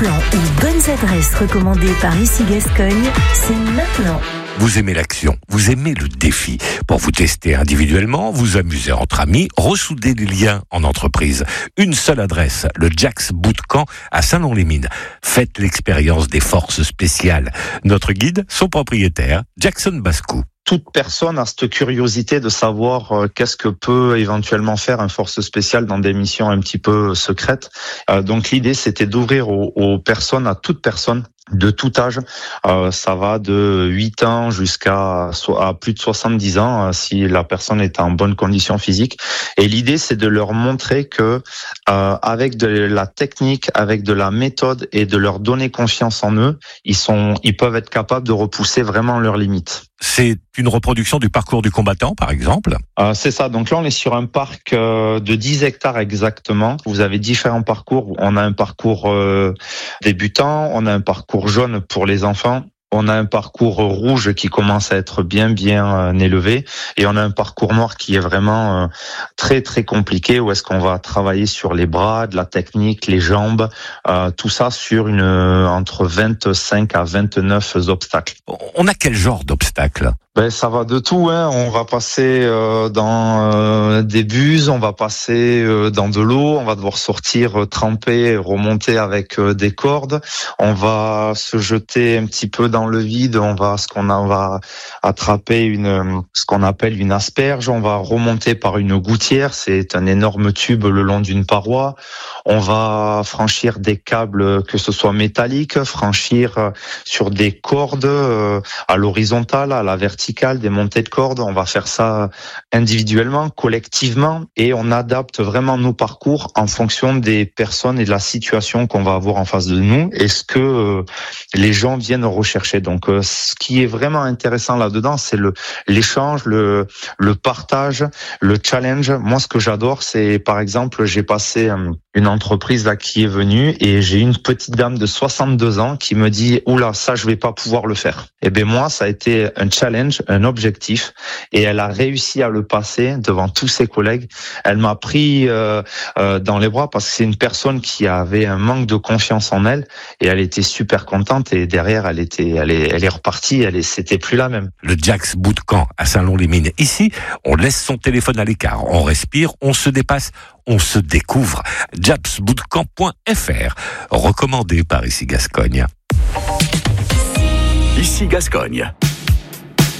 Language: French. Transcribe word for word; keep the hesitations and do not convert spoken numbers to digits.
plans ou bonnes adresses recommandées par Ici Gascogne, c'est maintenant. Vous aimez l'action, vous aimez le défi. Pour vous tester individuellement, vous amuser entre amis, ressouder les liens en entreprise. Une seule adresse, le Jax Bootcamp à Saint-Lô-les-Mines. Faites l'expérience des forces spéciales. Notre guide, son propriétaire, Jackson Bascou. Toute personne a cette curiosité de savoir euh, qu'est-ce que peut éventuellement faire un force spéciale dans des missions un petit peu secrètes. Euh, donc l'idée, c'était d'ouvrir aux, aux personnes, à toute personne, de tout âge. Euh, ça va de huit ans jusqu'à à plus de soixante-dix ans euh, si la personne est en bonne condition physique. Et l'idée, c'est de leur montrer que euh, avec de la technique, avec de la méthode et de leur donner confiance en eux, ils sont, ils peuvent être capables de repousser vraiment leurs limites. C'est une reproduction du parcours du combattant, par exemple ? euh, C'est ça. Donc là, on est sur un parc euh, de dix hectares exactement. Vous avez différents parcours. On a un parcours euh, débutant, on a un parcours jaune pour les enfants. On a un parcours rouge qui commence à être bien bien euh, élevé et on a un parcours noir qui est vraiment euh, très très compliqué où est-ce qu'on va travailler sur les bras, de la technique, les jambes, euh, tout ça sur une euh, entre vingt-cinq à vingt-neuf obstacles. On a quel genre d'obstacles ? Ben ça va de tout, hein. On va passer euh, dans euh, des buses, on va passer euh, dans de l'eau, on va devoir sortir euh, tremper, remonter avec euh, des cordes, on va se jeter un petit peu dans le vide, on va ce qu'on a, on va attraper une ce qu'on appelle une asperge, on va remonter par une gouttière, c'est un énorme tube le long d'une paroi. On va franchir des câbles, que ce soit métalliques, franchir sur des cordes euh, à l'horizontale, à la verticale, des montées de cordes. On va faire ça individuellement, collectivement, et on adapte vraiment nos parcours en fonction des personnes et de la situation qu'on va avoir en face de nous et ce que euh, les gens viennent rechercher. Donc, euh, ce qui est vraiment intéressant là-dedans, c'est le l'échange, le le partage, le challenge. Moi, ce que j'adore, c'est par exemple, j'ai passé euh, une entreprise là qui est venue et j'ai une petite dame de soixante-deux ans qui me dit oula, ça je vais pas pouvoir le faire. Et ben moi, ça a été un challenge, un objectif, et elle a réussi à le passer devant tous ses collègues. Elle m'a pris euh, euh, dans les bras parce que c'est une personne qui avait un manque de confiance en elle et elle était super contente et derrière elle était elle est elle est repartie, elle est c'était plus la même. Le Jax Bootcamp à Saint-Lô-les-Mines. Ici, on laisse son téléphone à l'écart, on respire, on se dépasse, on se découvre. jax bootcamp point f r, recommandé par Ici Gascogne. Ici Gascogne.